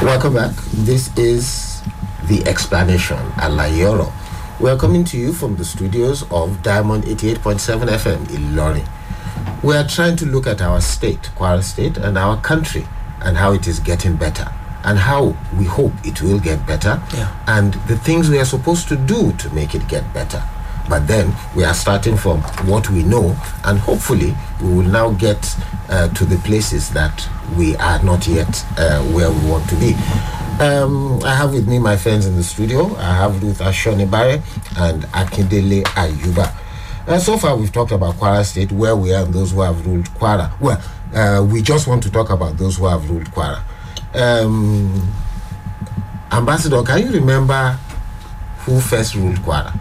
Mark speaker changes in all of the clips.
Speaker 1: Welcome back. This is The Explanation, Alayoro. We are coming to you from the studios of Diamond 88.7 FM Ilorin. We are trying to look at our state, Kwara State, and our country, and how it is getting better, and how we hope it will get better, and the things we are supposed to do to make it get better. But then we are starting from what we know, and hopefully we will now get to the places that we are not yet where we want to be. I have with me my friends in the studio. I have Ruth Ashonibare and Akindele Ayuba. So far we've talked about Kwara State, where we are and those who have ruled Kwara. Well, we just want to talk about those who have ruled Kwara. Ambassador, can you remember who first ruled Kwara?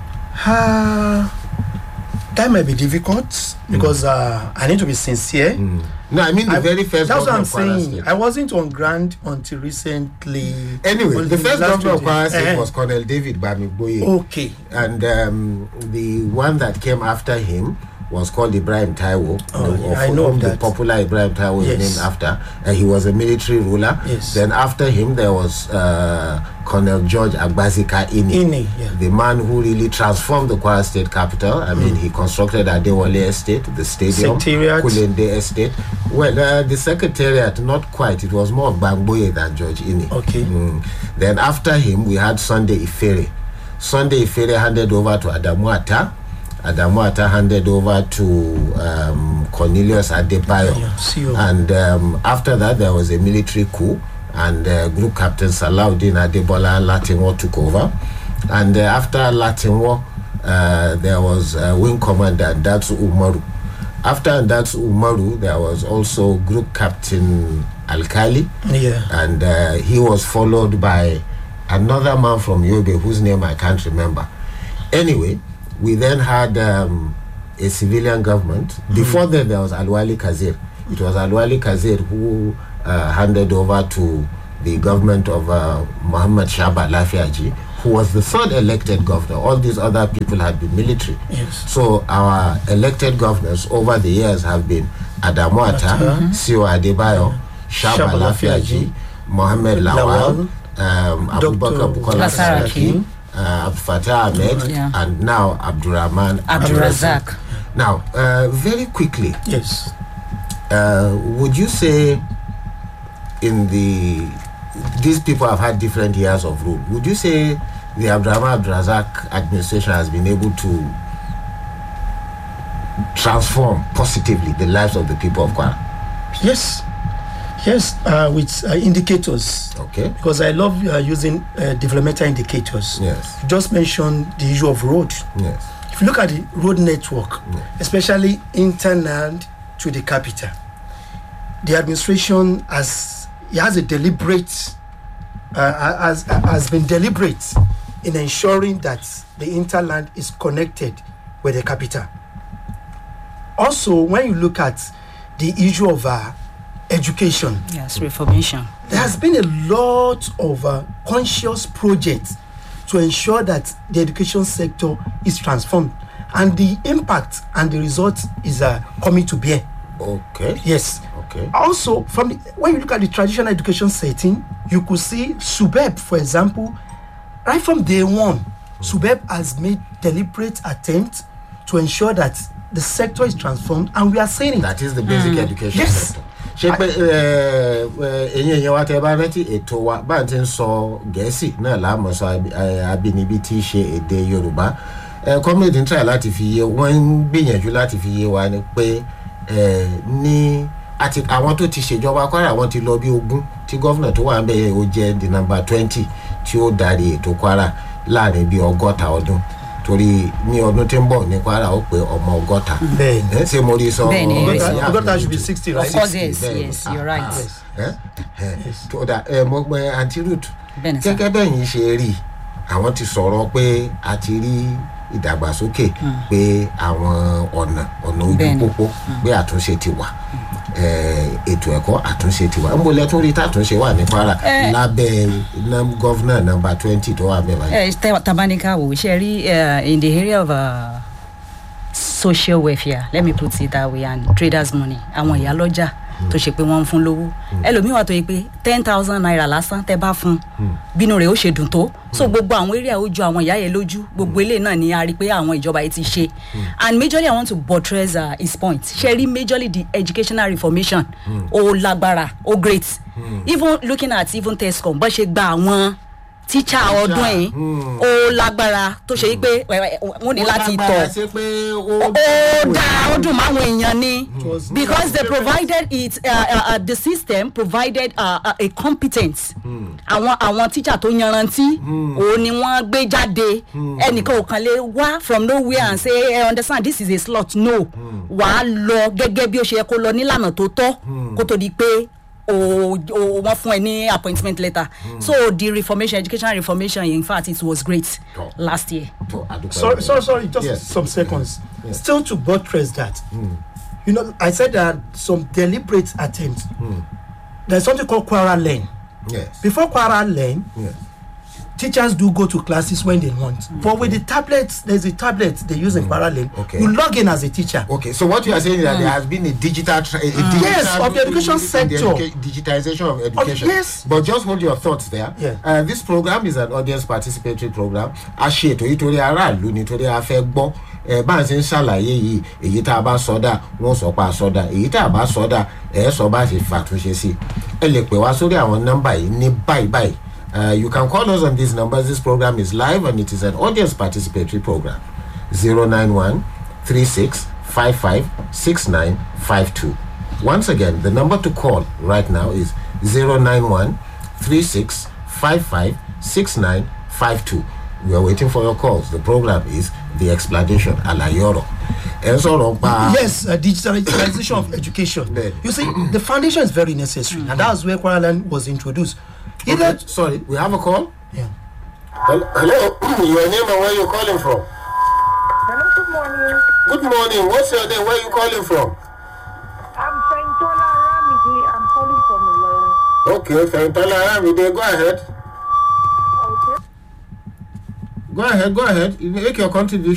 Speaker 2: That might be difficult because I need to be sincere.
Speaker 1: No, I mean the very first
Speaker 2: governor. That's what I'm
Speaker 1: of Kwara
Speaker 2: saying.
Speaker 1: State.
Speaker 2: I wasn't on ground until recently.
Speaker 1: Anyway, the first governor of Kwara State was
Speaker 2: was
Speaker 1: Colonel David Bamigboye.
Speaker 2: okay.
Speaker 1: And the one that came after him was called Ibrahim Taiwo.
Speaker 2: I know
Speaker 1: whom the
Speaker 2: that.
Speaker 1: popular Ibrahim Taiwo is
Speaker 2: Yes.
Speaker 1: named after. He was a military ruler.
Speaker 2: Yes.
Speaker 1: Then after him there was Colonel George Agbazika Ini, the man who really transformed the Kwara State capital. I mean, he constructed Adewale Estate, the stadium,
Speaker 2: Secretariat.
Speaker 1: Kulende Estate. Well, the secretariat, not quite. It was more of Bangboye than George Ini.
Speaker 2: Okay.
Speaker 1: Then after him, we had Sunday Ifere. Sunday Ifere handed over to Adamu Atta. Adamu Atta handed over to Cornelius Adebayo.
Speaker 2: CEO.
Speaker 1: And after that, there was a military coup, and Group Captain Salahuddin Adebola Latinwo took over. And after Latinwo, there was Wing Commander Ndatsu Umaru. After Ndatsu Umaru, there was also Group Captain Alkali. And he was followed by another man from Yobe, whose name I can't remember. Anyway, we then had a civilian government. Before then, there was Alwali Kazir. It was Alwali Kazir who handed over to the government of Muhammad Shaba Lafiaji, who was the third elected governor. All these other people had been military.
Speaker 2: Yes.
Speaker 1: So our elected governors over the years have been Adamu Atta, Sio Adebayo, Shaba Lafiaji, Mohammed Lawal, Abubakar Bukola Saraki, Abdul Fattah Ahmed, and now Abdurrahman Abdurrazak. Now, very quickly,
Speaker 2: Yes.
Speaker 1: Would you say these people have had different years of rule? Would you say the Abdurrahman Abdurrazak administration has been able to transform positively the lives of the people of Kwara?
Speaker 2: Yes. Yes, with indicators.
Speaker 1: Okay.
Speaker 2: Because I love using developmental indicators.
Speaker 1: Yes.
Speaker 2: You just mentioned the issue of road.
Speaker 1: Yes.
Speaker 2: If you look at the road network, especially internal to the capital, the administration has a deliberate, has been deliberate in ensuring that the interland is connected with the capital. Also, when you look at the issue of education,
Speaker 3: yes, reformation,
Speaker 2: there has been a lot of conscious projects to ensure that the education sector is transformed, and the impact and the result is coming to bear.
Speaker 1: Okay.
Speaker 2: Yes.
Speaker 1: Okay.
Speaker 2: Also, when you look at the traditional education setting, you could see SUBEB, for example, right from day one, SUBEB has made deliberate attempts to ensure that the sector is transformed, and we are saying it.
Speaker 1: That is the basic education
Speaker 2: Yes.
Speaker 1: sector. ṣe pé ẹ̀yin wa tẹ́ bá rántí ètò wa bá ń ti ń sọ Gẹ̀ẹ́sì náà láàmú sọ abínibí tí í ṣe èdè Yorùbá community ń try láti fi yé wọ́n ń gbìyànjú láti fi yé wa ni pé ní àti àwọn tó ti ṣèjọba Kwara wọ́n ti lọ bí 20 tí gọ́vnà tó wà ń bẹ̀ ó jẹ́ the number 20 tí ó darí ètò Kwara láàrin bí 60 ọdún. Torí ní ọdún tí ń bọ̀ ní Kwara ó pé ọmọ 60.
Speaker 2: Bẹ́ẹ̀ni.
Speaker 1: Ṣé mo rí sọ
Speaker 2: Ọgọ́ta should be 60, right?
Speaker 3: Of course, yes, you're right.
Speaker 1: tó dà mo gbẹ Aunty Ruth
Speaker 3: Bẹ́ẹ̀ni sir.
Speaker 1: gẹ́gẹ́ bẹ́yìn ṣe rí àwọn ti sọ̀rọ̀ pé a ti rí ìdàgbàsókè pé àwọn ọ̀nà ojú pópó pé àtúnṣe ti wà ètò ẹ̀kọ́ àtúnṣe ti wà ń bolẹ̀ tún rí tàtúnṣe wà ní Kwara lábẹ́ gọ́vnà nọ́mbà 20 tó wà bẹ́ẹ̀
Speaker 3: tabanika wo ṣe rí in the area of social welfare, let me put it that way, and traders money àwọn ìyálọ́jà tó ṣe pé wọ́n ń fún lówó ẹlòmíì wà tó yẹ pé 10,000 naira lásán tẹ́ bá fún bínú rẹ̀ ó ṣe dùn tó so gbogbo àwọn area ó ju àwọn ìyá yẹn lójú gbogbo eléyìí náà ni a rí pé àwọn ìjọba yìí ti ṣe and majorly I want to buttress his point ṣe rí majorly the educational reformation ó lágbára ó great even looking at even TESCOM bó ṣe gba àwọn teacher ọdún yìí ó lágbára tó ṣe pé wọ́n ní láti tọ̀ ó dá ó dùn máwọn èèyàn ni because they provided it the system provided a competence àwọn teacher tó yanrantí òun ni wọ́n gbé jáde ẹnìkan ò kàn lè wá from nowhere and say I understand this is a slot no wàá lọ gẹ́gẹ́ bí ó ṣe yẹ kó lọ nílànà tó tọ́ kó tó di pé wọ́n fún ẹ ní appointment letter so the reformation educational reformation in fact it was great last year.
Speaker 2: Sorry just some seconds still to buttress that you know I said that some deliberate attempts there's something called Quara Learn. Before Quara Learn teachers do go to classes when they want but with the tablets there's a tablet they use in Quara Learn you log in as a teacher.
Speaker 1: So what you are saying is that there has been a digital
Speaker 2: yes of the education sector
Speaker 1: digitization of education
Speaker 2: yes
Speaker 1: but just hold your thoughts there this program is an audience participatory program a ṣe ètò nítorí aráàlú nítorí a fẹ́ gbọ́ bá ń ṣe ń ṣàlàyé yìí èyí tá a bá sọ́dà wọ́n sọ pa sọ́dà èyí tá a bá sọ́dà sọ bá ṣe fàtúnṣe sí ẹ lè pè wá sórí àwọn nọ́mbà yìí ní báyìí. You can call us on these numbers. This program is live and it is an audience participatory program. 091-3655-6952. Once again, the number to call right now is 091-3655-6952. We are waiting for your calls. The program is The Explanation Alayoro.
Speaker 2: Yes, digitalization of education. You see, the foundation is very necessary, and that's where Quara Learn was introduced.
Speaker 1: Okay, sorry, we have a call?
Speaker 2: Yeah.
Speaker 1: Hello, your name and where you're calling from?
Speaker 4: Hello, good morning.
Speaker 1: Good morning. What's your name? Where are you calling from?
Speaker 4: I'm Fentola Aramide. I'm calling from Ilorin.
Speaker 1: Okay, Fentola Aramide, go ahead.
Speaker 4: Okay.
Speaker 1: Go ahead. You make your contribution.